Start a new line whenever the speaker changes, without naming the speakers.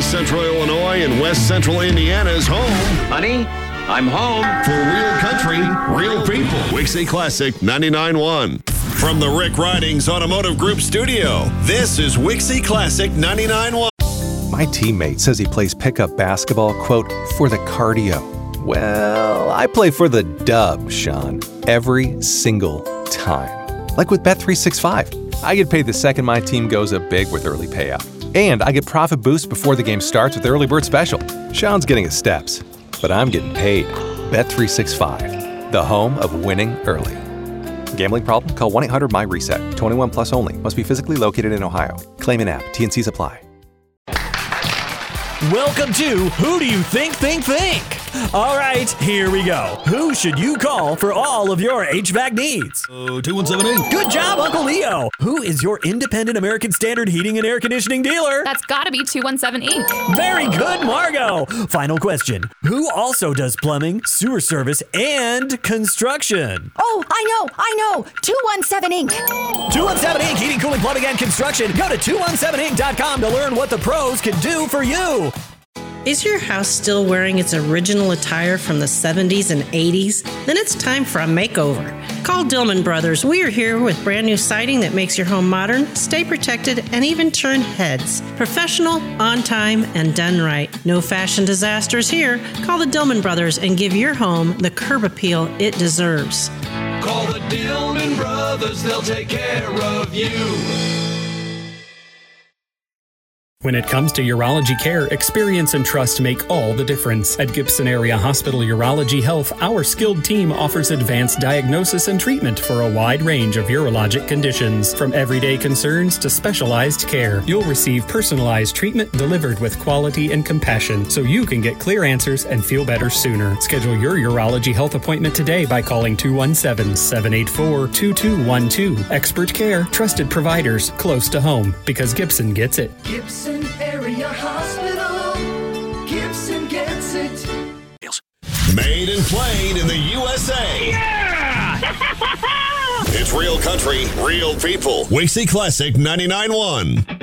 Central Illinois and West Central Indiana's home.
Honey, I'm home.
For real country, real people. Wixie Classic 99.1. From the Rick Ridings Automotive Group studio, this is Wixie Classic 99.1.
My teammate says he plays pickup basketball, quote, for the cardio. Well, I play for the dub, Sean, every single time. Like with Bet365. I get paid the second my team goes up big with early payout. And I get profit boost before the game starts with the early bird special. Sean's getting his steps, but I'm getting paid. Bet365, the home of winning early. Gambling problem? Call 1-800-MY-RESET. 21 plus only. Must be physically located in Ohio. Claim in app. T&Cs apply.
Welcome to Who Do You Think? All right, here we go. Who should you call for all of your HVAC needs?
2178.
Good job, Uncle Leo. Who is your independent American Standard heating and air conditioning dealer?
That's gotta be 217 Inc.
Very good, Margo. Final question. Who also does plumbing, sewer service, and construction?
Oh, I know. 217 Inc.
217 Inc. Heating, cooling, plumbing, and construction. Go to 217inc.com to learn what the pros can do for you.
Is your house still wearing its original attire from the 70s and 80s? Then it's time for a makeover. Call Dillman Brothers. We are here with brand new siding that makes your home modern, stay protected, and even turn heads. Professional, on time, and done right. No fashion disasters here. Call the Dillman Brothers and give your home the curb appeal it deserves.
Call the Dillman Brothers, they'll take care of you.
When it comes to urology care, experience and trust make all the difference. At Gibson Area Hospital Urology Health, our skilled team offers advanced diagnosis and treatment for a wide range of urologic conditions. From everyday concerns to specialized care, you'll receive personalized treatment delivered with quality and compassion so you can get clear answers and feel better sooner. Schedule your urology health appointment today by calling 217-784-2212. Expert care, trusted providers, close to home, because Gibson gets it.
Gibson Area Hospital. Gibson gets it.
Made and played in the USA.
Yeah!
It's real country, real people. Wixie Classic 99.1.